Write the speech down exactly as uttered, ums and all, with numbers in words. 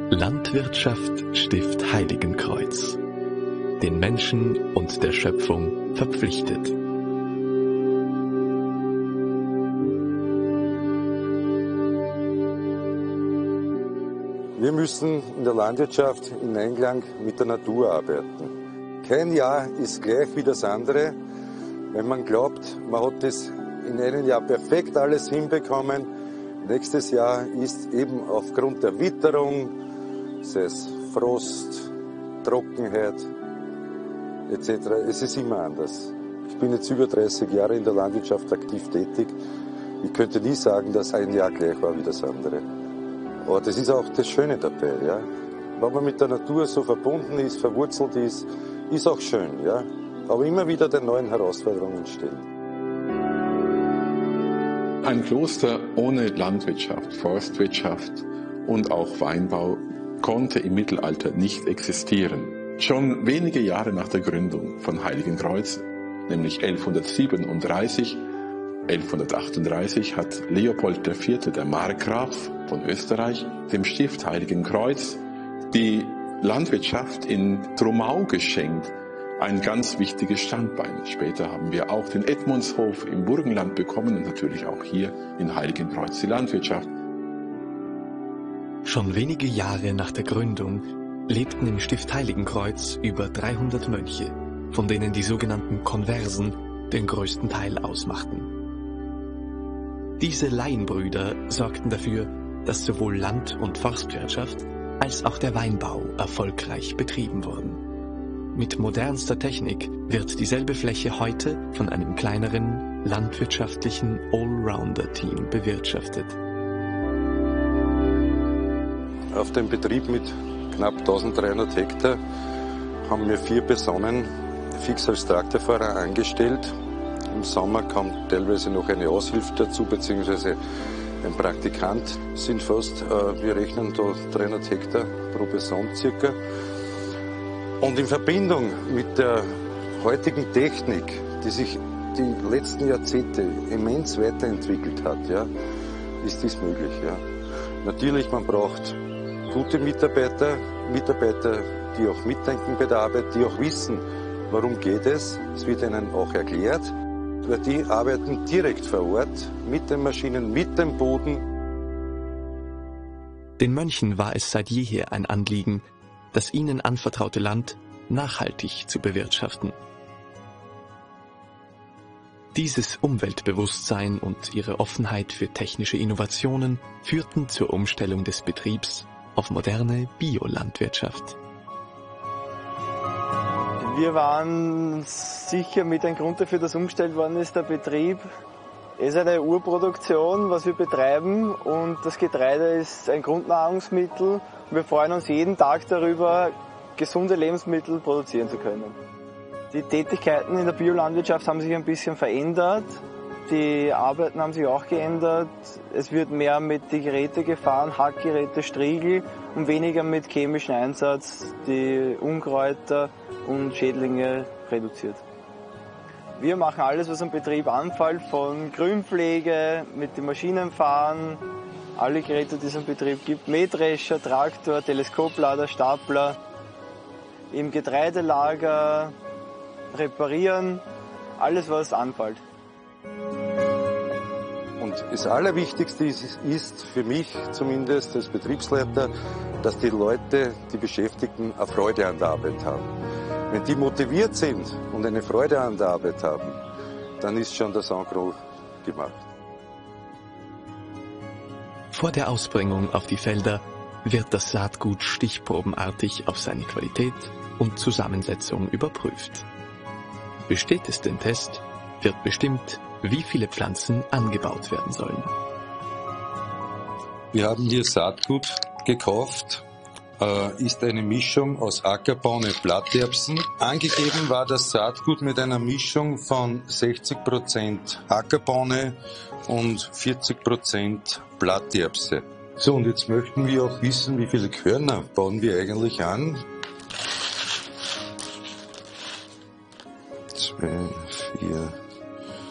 Landwirtschaft Stift Heiligenkreuz. Den Menschen und der Schöpfung verpflichtet. Wir müssen in der Landwirtschaft in Einklang mit der Natur arbeiten. Kein Jahr ist gleich wie das andere. Wenn man glaubt, man hat das in einem Jahr perfekt alles hinbekommen, nächstes Jahr ist eben aufgrund der Witterung, sei es Frost, Trockenheit et cetera, es ist immer anders. Ich bin jetzt über dreißig Jahre in der Landwirtschaft aktiv tätig. Ich könnte nie sagen, dass ein Jahr gleich war wie das andere. Aber das ist auch das Schöne dabei, ja. Wenn man mit der Natur so verbunden ist, verwurzelt ist, ist auch schön, ja. Aber immer wieder den neuen Herausforderungen stellen. Ein Kloster ohne Landwirtschaft, Forstwirtschaft und auch Weinbau konnte im Mittelalter nicht existieren. Schon wenige Jahre nach der Gründung von Heiligenkreuz, nämlich elfhundertsiebenunddreißig, elfhundertachtunddreißig, hat Leopold der Vierte, der Markgraf von Österreich, dem Stift Heiligenkreuz die Landwirtschaft in Trumau geschenkt. Ein ganz wichtiges Standbein. Später haben wir auch den Edmundshof im Burgenland bekommen und natürlich auch hier in Heiligenkreuz die Landwirtschaft. Schon wenige Jahre nach der Gründung lebten im Stift Heiligenkreuz über dreihundert Mönche, von denen die sogenannten Konversen den größten Teil ausmachten. Diese Laienbrüder sorgten dafür, dass sowohl Land- und Forstwirtschaft als auch der Weinbau erfolgreich betrieben wurden. Mit modernster Technik wird dieselbe Fläche heute von einem kleineren, landwirtschaftlichen Allrounder-Team bewirtschaftet. Auf dem Betrieb mit knapp eintausenddreihundert Hektar haben wir vier Personen fix als Traktorfahrer angestellt. Im Sommer kommt teilweise noch eine Aushilfe dazu, beziehungsweise ein Praktikant. Sind fast, äh, wir rechnen da dreihundert Hektar pro Person circa. Und in Verbindung mit der heutigen Technik, die sich die letzten Jahrzehnte immens weiterentwickelt hat, ja, ist dies möglich. Ja. Natürlich, man braucht gute Mitarbeiter, Mitarbeiter, die auch mitdenken bei der Arbeit, die auch wissen, warum geht es. Es wird ihnen auch erklärt, weil die arbeiten direkt vor Ort mit den Maschinen, mit dem Boden. Den Mönchen war es seit jeher ein Anliegen, das ihnen anvertraute Land nachhaltig zu bewirtschaften. Dieses Umweltbewusstsein und ihre Offenheit für technische Innovationen führten zur Umstellung des Betriebs auf moderne Biolandwirtschaft. Wir waren sicher mit ein Grund dafür, dass umgestellt worden ist, der Betrieb. Es ist eine Urproduktion, was wir betreiben, und das Getreide ist ein Grundnahrungsmittel. Wir freuen uns jeden Tag darüber, gesunde Lebensmittel produzieren zu können. Die Tätigkeiten in der Biolandwirtschaft haben sich ein bisschen verändert. Die Arbeiten haben sich auch geändert. Es wird mehr mit die Geräte gefahren, Hackgeräte, Striegel, und weniger mit chemischem Einsatz, die Unkräuter und Schädlinge reduziert. Wir machen alles, was am Betrieb anfällt, von Grünpflege, mit den Maschinen fahren, alle Geräte, die es am Betrieb gibt, Mähdrescher, Traktor, Teleskoplader, Stapler, im Getreidelager reparieren, alles, was anfällt. Und das Allerwichtigste ist, ist für mich zumindest als Betriebsleiter, dass die Leute, die Beschäftigten, eine Freude an der Arbeit haben. Wenn die motiviert sind und eine Freude an der Arbeit haben, dann ist schon das Engros gemacht. Vor der Ausbringung auf die Felder wird das Saatgut stichprobenartig auf seine Qualität und Zusammensetzung überprüft. Besteht es den Test, wird bestimmt, wie viele Pflanzen angebaut werden sollen. Wir haben hier Saatgut gekauft. Ist eine Mischung aus Ackerbohne und Blatterbsen. Angegeben war das Saatgut mit einer Mischung von sechzig Prozent Ackerbohne und vierzig Prozent Blatterbse. So, und jetzt möchten wir auch wissen, wie viele Körner bauen wir eigentlich an. Zwei, vier,